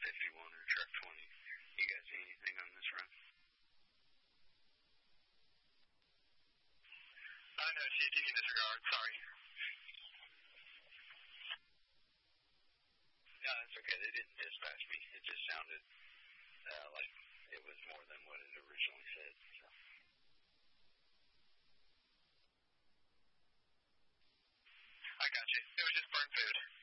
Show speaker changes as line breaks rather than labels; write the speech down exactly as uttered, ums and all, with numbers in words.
fifty-one or truck twenty. You guys see anything on this run?
I know, Chief. You can disregard. Sorry.
No, that's okay. They didn't dispatch me. It just sounded uh, like it was more than what it originally said. So.
I got you. It was just burnt food.